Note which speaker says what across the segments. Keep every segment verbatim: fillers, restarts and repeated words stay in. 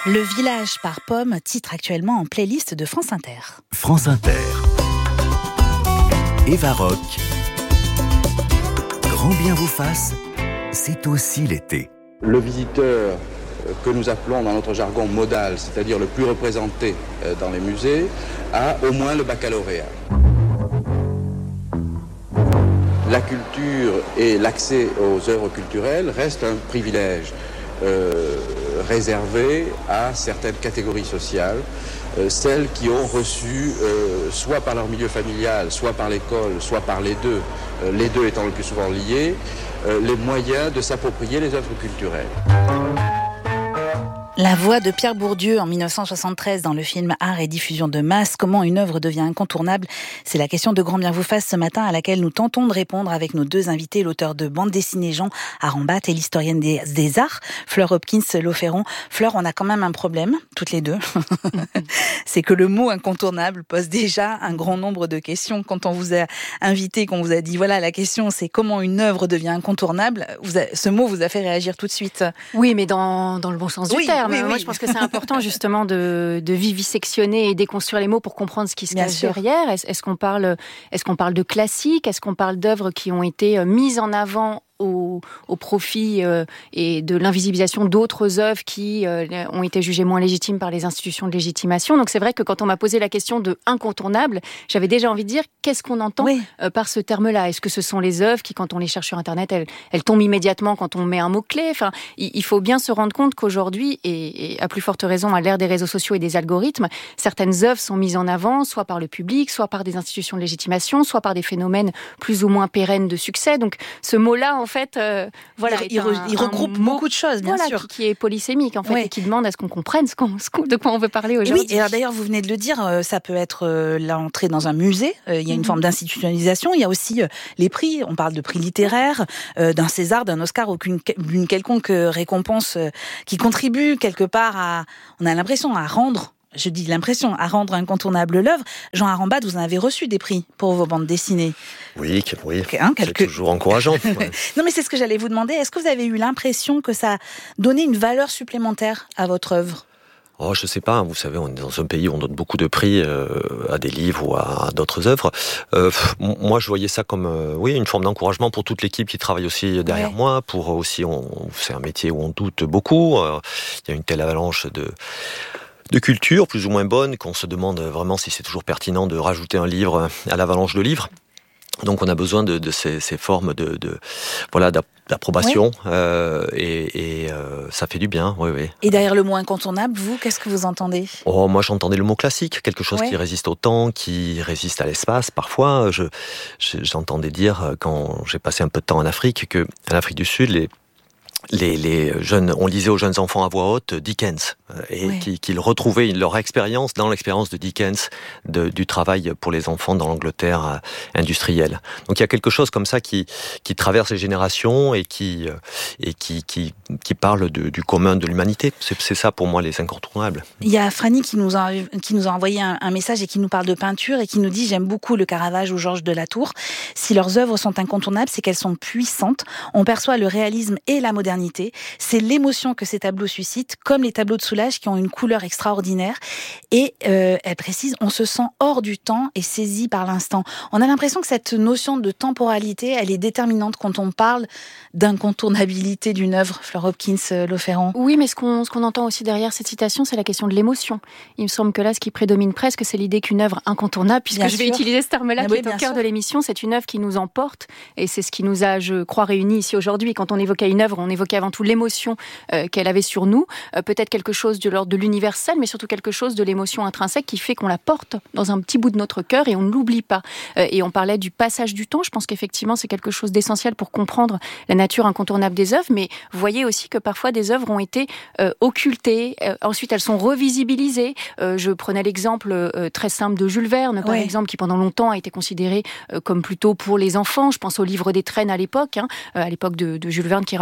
Speaker 1: Le village par Pomme, titre actuellement en playlist de France Inter.
Speaker 2: France Inter. Eva Rock. Grand bien vous fasse, c'est aussi l'été.
Speaker 3: Le visiteur que nous appelons dans notre jargon modal, c'est-à-dire le plus représenté dans les musées, a au moins le baccalauréat. La culture et l'accès aux œuvres culturelles restent un privilège euh, réservé à certaines catégories sociales, euh, celles qui ont reçu, euh, soit par leur milieu familial, soit par l'école, soit par les deux, euh, les deux étant le plus souvent liés, euh, les moyens de s'approprier les œuvres culturelles.
Speaker 1: La voix de Pierre Bourdieu en dix-neuf cent soixante-treize dans le film Art et diffusion de masse. Comment une œuvre devient incontournable ? C'est la question de Grand bien vous fasse ce matin à laquelle nous tentons de répondre avec nos deux invités, l'auteur de bande dessinée Jean Arambat et l'historienne des, des arts, Fleur Hopkins-Lauferron. Fleur, on a quand même un problème, toutes les deux. C'est que le mot incontournable pose déjà un grand nombre de questions. Quand on vous a invité, qu'on vous a dit, voilà, la question c'est comment une œuvre devient incontournable, vous a, ce mot vous a fait réagir tout de suite.
Speaker 4: Oui, mais dans, dans le bon sens du
Speaker 1: oui.
Speaker 4: terme.
Speaker 1: Oui, oui.
Speaker 4: Moi, je pense que c'est important justement de, de vivisectionner et déconstruire les mots pour comprendre ce qui se
Speaker 1: Bien
Speaker 4: cache
Speaker 1: sûr.
Speaker 4: derrière. Est-ce, est-ce qu'on parle, est-ce qu'on parle de classiques ? Est-ce qu'on parle d'œuvres qui ont été mises en avant au, au profit euh, et de l'invisibilisation d'autres œuvres qui euh, ont été jugées moins légitimes par les institutions de légitimation. Donc c'est vrai que quand on m'a posé la question de incontournable, j'avais déjà envie de dire qu'est-ce qu'on entend
Speaker 1: oui.
Speaker 4: euh, par ce terme-là ? Est-ce que ce sont les œuvres qui, quand on les cherche sur Internet, elles, elles tombent immédiatement quand on met un mot-clé ? Enfin, il, il faut bien se rendre compte qu'aujourd'hui, et, et à plus forte raison à l'ère des réseaux sociaux et des algorithmes, certaines œuvres sont mises en avant, soit par le public, soit par des institutions de légitimation, soit par des phénomènes plus ou moins pérennes de succès. Donc ce mot-là, en fait, euh, voilà,
Speaker 1: il, il,
Speaker 4: un,
Speaker 1: il regroupe
Speaker 4: mot,
Speaker 1: beaucoup de choses, bien
Speaker 4: voilà,
Speaker 1: sûr,
Speaker 4: qui, qui est polysémique en fait,
Speaker 1: ouais.
Speaker 4: et qui demande à ce qu'on comprenne ce qu'on, ce qu'on, de quoi on veut parler aujourd'hui.
Speaker 1: Et oui, et alors, d'ailleurs, vous venez de le dire, euh, ça peut être euh, l'entrée dans un musée. Euh, il y a une mm-hmm. forme d'institutionnalisation. Il y a aussi euh, les prix. On parle de prix littéraires, euh, d'un César, d'un Oscar, aucune d'une quelconque récompense euh, qui contribue quelque part à. On a l'impression à rendre. Je dis l'impression, à rendre incontournable l'œuvre. Jean Arambat, vous en avez reçu des prix pour vos bandes dessinées.
Speaker 5: Oui, oui.
Speaker 1: Hein, quelques...
Speaker 5: C'est toujours encourageant. Ouais.
Speaker 1: Non, mais c'est ce que j'allais vous demander. Est-ce que vous avez eu l'impression que ça donnait une valeur supplémentaire à votre œuvre ?
Speaker 5: Oh, je sais pas, vous savez, on est dans un pays où on donne beaucoup de prix euh, à des livres ou à, à d'autres œuvres. Euh, moi, je voyais ça comme, euh, oui, une forme d'encouragement pour toute l'équipe qui travaille aussi derrière ouais. moi. Pour aussi, on, c'est un métier où on doute beaucoup. Euh, il y a une telle avalanche de... de culture plus ou moins bonne, qu'on se demande vraiment si c'est toujours pertinent de rajouter un livre à l'avalanche de livres. Donc on a besoin de, de ces, ces formes de, de voilà d'approbation oui. euh, et, et euh, ça fait du bien. Oui, oui.
Speaker 1: Et derrière le mot incontournable, vous, qu'est-ce que vous entendez ?
Speaker 5: Oh, moi j'entendais le mot classique, quelque chose oui. qui résiste au temps, qui résiste à l'espace. Parfois, je, je, j'entendais dire quand j'ai passé un peu de temps en Afrique que à l'Afrique du Sud, les Les, les jeunes, on lisait aux jeunes enfants à voix haute Dickens et oui. qu'ils, qu'ils retrouvaient leur expérience dans l'expérience de Dickens de, du travail pour les enfants dans l'Angleterre industrielle. Donc il y a quelque chose comme ça qui, qui traverse les générations et qui, et qui, qui, qui parle de, du commun de l'humanité. C'est, c'est ça pour moi les incontournables.
Speaker 1: Il y a Franny qui nous a, qui nous a envoyé un, un message et qui nous parle de peinture et qui nous dit « J'aime beaucoup le Caravage ou Georges de la Tour. Si leurs œuvres sont incontournables, c'est qu'elles sont puissantes. On perçoit le réalisme et la modernité. C'est l'émotion que ces tableaux suscitent, comme les tableaux de Soulages qui ont une couleur extraordinaire. Et euh, elle précise, on se sent hors du temps et saisi par l'instant. On a l'impression que cette notion de temporalité, elle est déterminante quand on parle d'incontournabilité d'une œuvre. Fleur Hopkins-Lauferron.
Speaker 4: Oui, mais ce qu'on, ce qu'on entend aussi derrière cette citation, c'est la question de l'émotion. Il me semble que là, ce qui prédomine presque, c'est l'idée qu'une œuvre incontournable, puisque bien je vais sûr. utiliser ce terme-là, ah qui oui, est au cœur sûr. de l'émission, c'est une œuvre qui nous emporte, et c'est ce qui nous a, je crois, réunis ici aujourd'hui. Quand on évoquait une œuvre, on évoquait avant tout l'émotion euh, qu'elle avait sur nous, euh, peut-être quelque chose de l'ordre de l'universel, mais surtout quelque chose de l'émotion intrinsèque qui fait qu'on la porte dans un petit bout de notre cœur et on ne l'oublie pas. Euh, et on parlait du passage du temps, je pense qu'effectivement c'est quelque chose d'essentiel pour comprendre la nature incontournable des œuvres, mais vous voyez aussi que parfois des œuvres ont été euh, occultées, euh, ensuite elles sont revisibilisées. Euh, je prenais l'exemple euh, très simple de Jules Verne, par ouais. exemple, qui pendant longtemps a été considéré euh, comme plutôt pour les enfants. Je pense au Livre des Traînes à l'époque, hein, euh, à l'époque de, de Jules Verne, qui, rappelons-le, meurt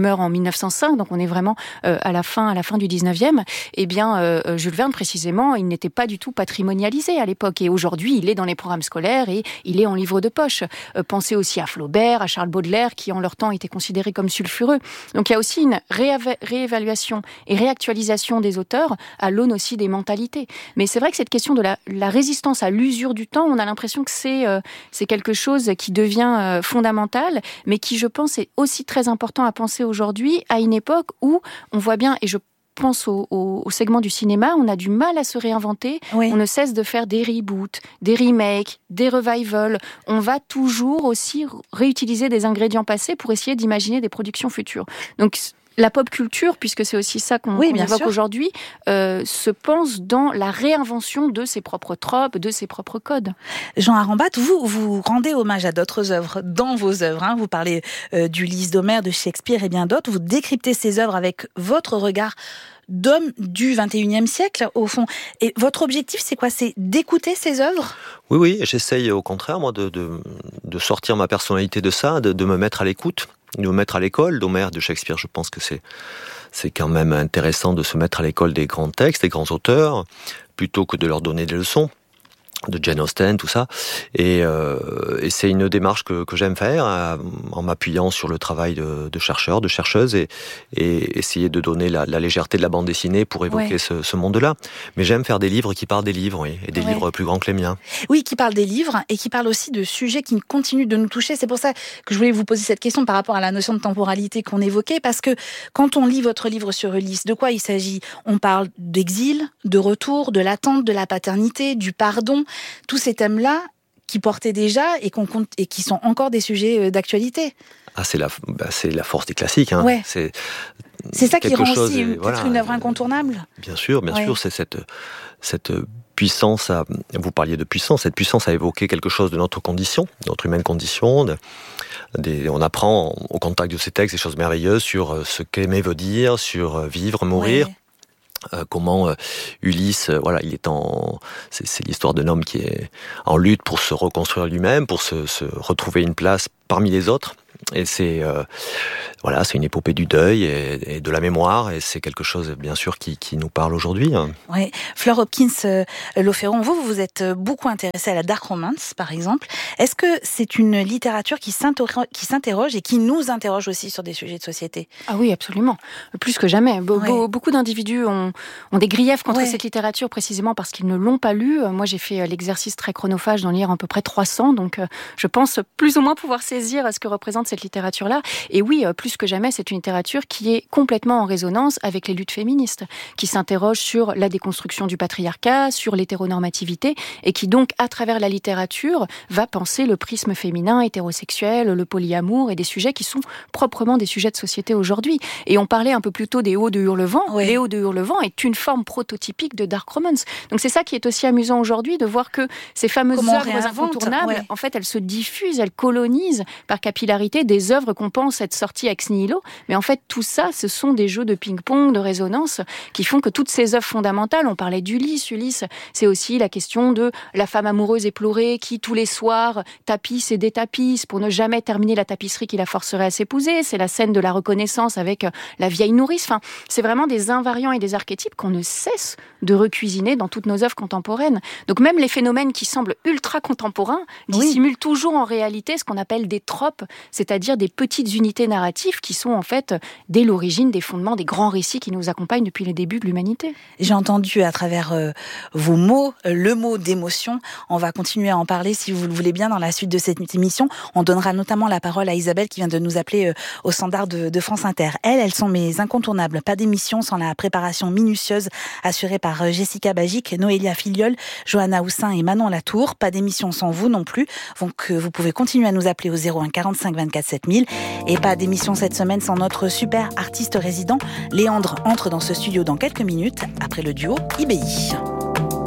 Speaker 4: meurt en mille neuf cent cinq, donc on est vraiment euh, à la fin, à la fin du dix-neuvième. Eh bien, euh, Jules Verne, précisément, il n'était pas du tout patrimonialisé à l'époque. Et aujourd'hui, il est dans les programmes scolaires et il est en livre de poche. Euh, pensez aussi à Flaubert, à Charles Baudelaire, qui en leur temps étaient considérés comme sulfureux. Donc il y a aussi une rééva- réévaluation et réactualisation des auteurs à l'aune aussi des mentalités. Mais c'est vrai que cette question de la, la résistance à l'usure du temps, on a l'impression que c'est, euh, c'est quelque chose qui devient euh, fondamental, mais qui, je pense, est aussi très important à penser aujourd'hui, à une époque où on voit bien, et je pense au, au, au segment du cinéma, on a du mal à se réinventer, oui. On ne cesse de faire des reboots, des remakes, des revivals, on va toujours aussi réutiliser des ingrédients passés pour essayer d'imaginer des productions futures. Donc, la pop culture, puisque c'est aussi ça qu'on, oui, qu'on évoque sûr. aujourd'hui, euh, se pense dans la réinvention de ses propres tropes, de ses propres codes.
Speaker 1: Jean Arambat, vous, vous rendez hommage à d'autres œuvres dans vos œuvres. Hein. Vous parlez euh, d'Ulysse, d'Homère, de Shakespeare et bien d'autres. Vous décryptez ces œuvres avec votre regard d'homme du vingt et unième siècle, au fond. Et votre objectif, c'est quoi ? C'est d'écouter ces œuvres ?
Speaker 5: Oui, oui, j'essaye au contraire, moi, de, de, de sortir ma personnalité de ça, de, de me mettre à l'écoute, de me mettre à l'école d'Homère, de Shakespeare. Je pense que c'est, c'est quand même intéressant de se mettre à l'école des grands textes, des grands auteurs, plutôt que de leur donner des leçons, de Jane Austen, tout ça. Et, euh, et c'est une démarche que, que j'aime faire, hein, en m'appuyant sur le travail de, de chercheurs, de chercheuses, et, et essayer de donner la, la légèreté de la bande dessinée pour évoquer ouais. ce, ce monde-là. Mais j'aime faire des livres qui parlent des livres, oui, et des ouais. livres plus grands que les miens.
Speaker 1: Oui, qui parlent des livres, et qui parlent aussi de sujets qui continuent de nous toucher. C'est pour ça que je voulais vous poser cette question par rapport à la notion de temporalité qu'on évoquait, parce que quand on lit votre livre sur Ulysse, de quoi il s'agit ? On parle d'exil, de retour, de l'attente, de la paternité, du pardon, tous ces thèmes-là qui portaient déjà et, qu'on compte, et qui sont encore des sujets d'actualité.
Speaker 5: Ah, c'est la, bah, c'est la force des classiques. Hein.
Speaker 1: Ouais.
Speaker 5: C'est,
Speaker 1: c'est ça qui rend
Speaker 5: chose,
Speaker 1: aussi
Speaker 5: et,
Speaker 1: peut-être
Speaker 5: voilà,
Speaker 1: une œuvre incontournable.
Speaker 5: Bien sûr, bien
Speaker 1: ouais.
Speaker 5: sûr, c'est cette, cette puissance, à, vous parliez de puissance, cette puissance à évoquer quelque chose de notre condition, de notre humaine condition. De, des, on apprend au contact de ces textes des choses merveilleuses sur ce qu'aimer veut dire, sur vivre, mourir. Ouais. Euh, comment euh, Ulysse, euh, voilà, il est en, c'est, c'est l'histoire d'un homme qui est en lutte pour se reconstruire lui-même, pour se, se retrouver une place parmi les autres. Et c'est, euh, voilà, c'est une épopée du deuil et, et de la mémoire, et c'est quelque chose, bien sûr, qui, qui nous parle aujourd'hui.
Speaker 1: Oui, Fleur Hopkins euh, Lauferron, vous, vous vous êtes beaucoup intéressée à la dark romance, par exemple. Est-ce que c'est une littérature qui s'interroge, qui s'interroge et qui nous interroge aussi sur des sujets de société ?
Speaker 4: Ah oui, absolument, plus que jamais. Be- ouais. Beaucoup d'individus ont, ont des griefs contre ouais. cette littérature, précisément parce qu'ils ne l'ont pas lue. Moi, j'ai fait l'exercice très chronophage d'en lire à peu près trois cents, donc je pense plus ou moins pouvoir saisir ce que représente cette littérature-là. Et oui, plus que jamais, c'est une littérature qui est complètement en résonance avec les luttes féministes, qui s'interroge sur la déconstruction du patriarcat, sur l'hétéronormativité, et qui donc, à travers la littérature, va penser le prisme féminin, hétérosexuel, le polyamour, et des sujets qui sont proprement des sujets de société aujourd'hui. Et on parlait un peu plus tôt des Hauts de Hurlevent. Oui. Les Hauts de Hurlevent est une forme prototypique de dark romance. Donc c'est ça qui est aussi amusant aujourd'hui, de voir que ces fameuses Comment œuvres incontournables, ouais. en fait, elles se diffusent, elles colonisent par capillarité des œuvres qu'on pense être sorties ex nihilo, mais en fait tout ça, ce sont des jeux de ping-pong, de résonance, qui font que toutes ces œuvres fondamentales, on parlait d'Ulysse, Ulysse, c'est aussi la question de la femme amoureuse éplorée qui tous les soirs tapisse et détapisse pour ne jamais terminer la tapisserie qui la forcerait à s'épouser, c'est la scène de la reconnaissance avec la vieille nourrice, enfin, c'est vraiment des invariants et des archétypes qu'on ne cesse de recuisiner dans toutes nos œuvres contemporaines. Donc même les phénomènes qui semblent ultra contemporains dissimulent oui. toujours en réalité ce qu'on appelle des tropes, c'est-à-dire des petites unités narratives qui sont en fait dès l'origine des fondements des grands récits qui nous accompagnent depuis les débuts de l'humanité.
Speaker 1: J'ai entendu à travers euh, vos mots, euh, le mot d'émotion. On va continuer à en parler si vous le voulez bien dans la suite de cette émission. On donnera notamment la parole à Isabelle qui vient de nous appeler euh, au standard de, de France Inter. Elles, elles sont mes incontournables. Pas d'émission sans la préparation minutieuse assurée par euh, Jessica Bagic, Noélia Filiol, Johanna Houssin et Manon Latour. Pas d'émission sans vous non plus. Donc euh, vous pouvez continuer à nous appeler au zéro un quarante-cinq vingt-quatre sept mille. Et pas d'émission cette semaine sans notre super artiste résident. Léandre entre dans ce studio dans quelques minutes après le duo I B I.